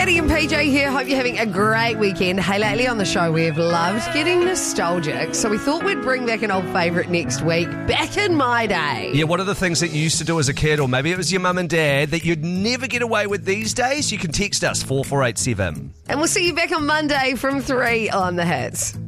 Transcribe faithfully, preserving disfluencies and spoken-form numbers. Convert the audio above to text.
Maddie and P J here. Hope you're having a great weekend. Hey, lately on the show, we've loved getting nostalgic, so we thought we'd bring back an old favourite next week. Back in my day. Yeah, what are the things that you used to do as a kid, or maybe it was your mum and dad, that you'd never get away with these days? You can text us four four eight seven. And we'll see you back on Monday from three on The Hits.